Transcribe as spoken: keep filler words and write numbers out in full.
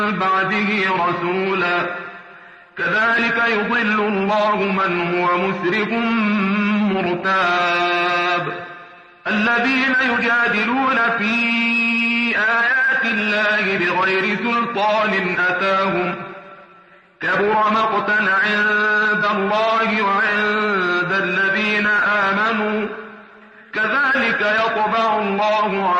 بعده رسولا كذلك يضل الله من هو مسرف مرتاب الذين يجادلون في آيات الله بغير سلطان أتاهم كبر مقتا عند الله وعند الذين آمنوا كذلك يطبع الله